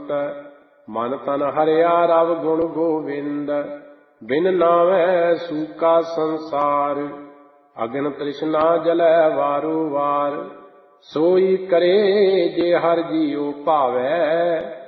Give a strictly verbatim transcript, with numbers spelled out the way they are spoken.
ਸੰਤ। ਮਨ ਤਨ ਹਰਿਆ ਰਵ ਗੁਣ ਗੋਵਿੰਦ, ਬਿਨ ਨਾਵੈ ਸੂਕਾ ਸੰਸਾਰ। ਅਗਨ ਤ੍ਰਿਸ਼ਨਾ ਜਲੈ ਵਾਰੋ ਵਾਰ, ਸੋਈ ਕਰੇ ਜੇ ਹਰਿ ਜੀਉ ਭਾਵੈ।